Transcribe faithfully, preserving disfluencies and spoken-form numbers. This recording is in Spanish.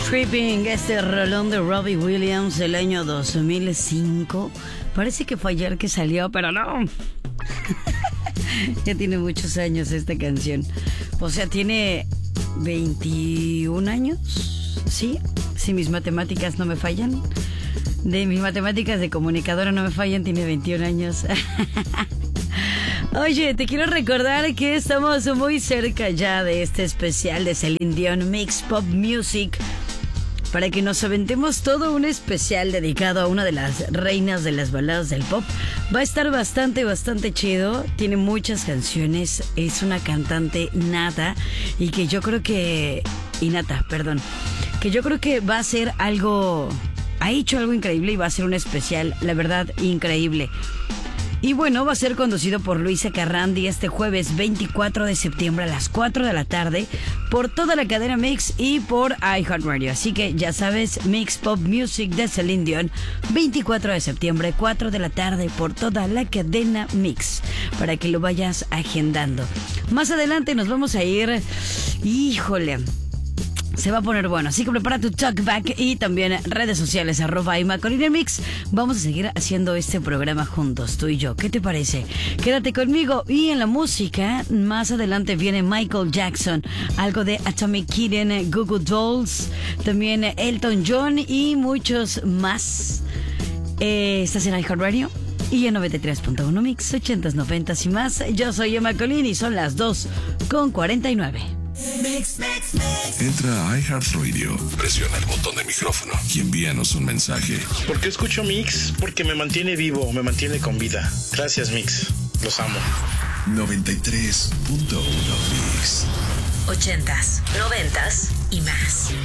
Tripping, este rolón de Robbie Williams del año dos mil cinco. Parece que fue ayer que salió, pero no. Ya tiene muchos años esta canción. O sea, tiene veintiún años. ¿Sí? Si mis matemáticas no me fallan. De mis matemáticas de comunicadora no me fallan, tiene veintiún años. Oye, te quiero recordar que estamos muy cerca ya de este especial de Celine Dion Mix Pop Music, para que nos aventemos todo un especial dedicado a una de las reinas de las baladas del pop. Va a estar bastante, bastante chido. Tiene muchas canciones. Es una cantante nata y que yo creo que... Innata, perdón. Que yo creo que va a ser algo... Ha hecho algo increíble y va a ser un especial, la verdad, increíble. Y bueno, va a ser conducido por Luisa Carrandi este jueves veinticuatro de septiembre a las cuatro de la tarde por toda la cadena Mix y por iHeartRadio. Así que ya sabes, Mix Pop Music de Celine Dion, veinticuatro de septiembre, cuatro de la tarde por toda la cadena Mix, para que lo vayas agendando. Más adelante nos vamos a ir, híjole... Se va a poner bueno, así que prepara tu talkback y también redes sociales, arroba Imacolina Mix. Vamos a seguir haciendo este programa juntos, tú y yo. ¿Qué te parece? Quédate conmigo. Y en la música, más adelante viene Michael Jackson, algo de Atomic Kitten, Google Dolls, también Elton John y muchos más. Eh, ¿Estás en iHeartRadio? Y en noventa y tres punto uno Mix, ochentas, noventas y más. Yo soy Imacolina y son las dos con cuarenta y nueve. Mix, mix, mix. Entra a iHeartRadio, presiona el botón de micrófono y envíanos un mensaje. ¿Por qué escucho Mix? Porque me mantiene vivo, me mantiene con vida. Gracias, Mix. Los amo. noventa y tres punto uno Mix. Ochentas, noventas y más.